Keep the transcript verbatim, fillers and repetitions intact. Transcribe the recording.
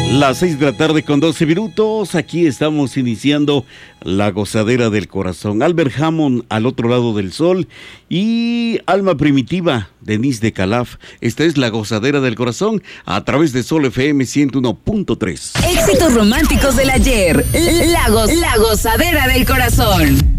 Las seis de la tarde con doce minutos, aquí estamos iniciando la gozadera del corazón. Albert Hammond al otro lado del sol y Alma Primitiva, Denise de Calaf. Esta es la gozadera del corazón a través de Sol F M ciento uno punto tres. Éxitos románticos del ayer, la, go- la gozadera del corazón.